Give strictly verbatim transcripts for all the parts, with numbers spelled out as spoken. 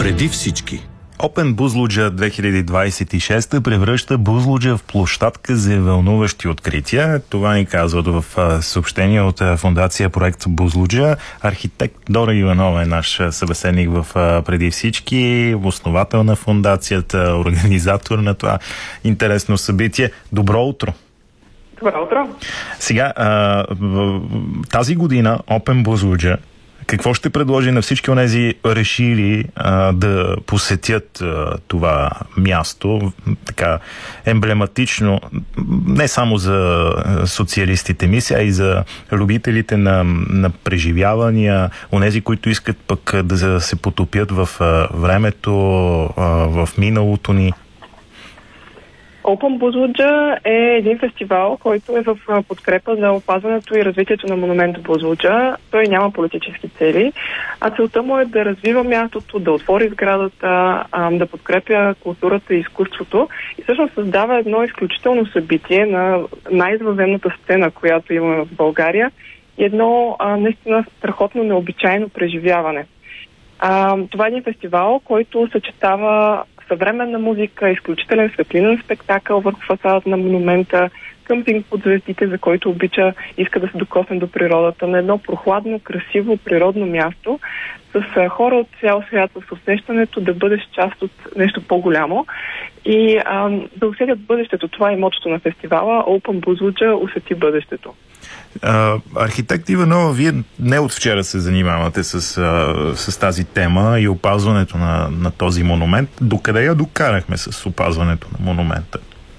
Преди всички. Open Бузлуджа две хиляди двадесет и шеста превръща Бузлуджа в площадка за вълнуващи открития. Това ни казват в съобщение от фондация Проект Бузлуджа. Архитект Дора Иванова е наш събеседник в Преди всички, основател на фондацията, организатор на това интересно събитие. Добро утро! Добро утро! Сега, тази година Open Бузлуджа какво ще предложи на всички онези решили а, да посетят а, това място, така емблематично, не само за социалистите мисли, а и за любителите на, на преживявания, онези, които искат пък да се потопят в а, времето, а, в миналото ни? Open Бузлуджа е един фестивал, който е в подкрепа за опазването и развитието на монумента Бузлуджа. Той няма политически цели, а целта му е да развива мястото, да отвори сградата, да подкрепя културата и изкуството и всъщност създава едно изключително събитие на най-извънземната сцена, която има в България и едно а, наистина страхотно необичайно преживяване. А, това е един фестивал, който съчетава съвременна музика, изключителен светлинен спектакъл върху фасадата на монумента, къмпинг под звездите, за който обича, иска да се докосне до природата, на едно прохладно, красиво, природно място, с хора от цял свят, с усещането да бъдеш част от нещо по-голямо и а, да усетят бъдещето. Това е мотото на фестивала. Open Бузлуджа усети бъдещето. Uh, архитект Иванова, вие не от вчера се занимавате с, uh, с тази тема и опазването на, на този монумент. Докъде я докарахме с опазването на монумента?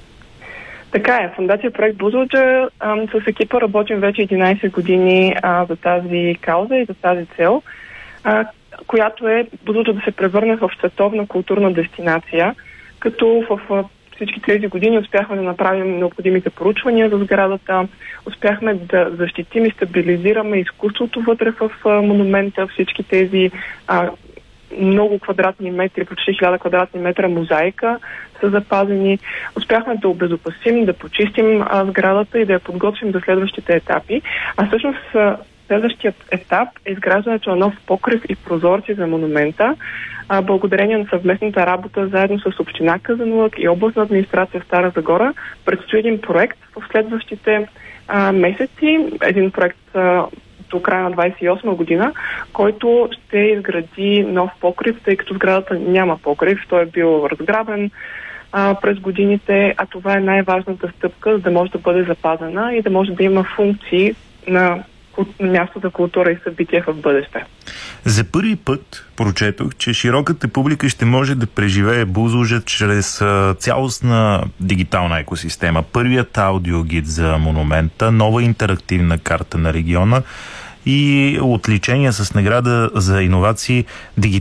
Така е. Фондация Проект Бузлуджа с екипа работим вече единадесет години а, за тази кауза и за тази цел, а, която е Бузлуджа да се превърне в световна културна дестинация, като в, в всички тези години успяхме да направим необходимите проучвания за сградата, успяхме да защитим и стабилизираме изкуството вътре в монумента, всички тези а, много квадратни метри, почти хиляда квадратни метра мозайка са запазени. Успяхме да обезопасим, да почистим а, сградата и да я подготвим за следващите етапи. А всъщност следващият етап е изграждането на нов покрив и прозорци за монумента. А, благодарение на съвместната работа заедно с община Казанлък и областна администрация Стара Загора предстои един проект в следващите а, месеци. Един проект а, до края на двадесет и осма година, който ще изгради нов покрив, тъй като сградата няма покрив. Той е бил разграбен а, през годините, а това е най-важната стъпка, за да може да бъде запазена и да може да има функции на място за култура и събития в бъдеще. За първи път прочетох, че широката публика ще може да преживее Бузлуджа чрез цялостна дигитална екосистема. Първият аудиогид за монумента, нова интерактивна карта на региона и отличения с награда за иновации дигитална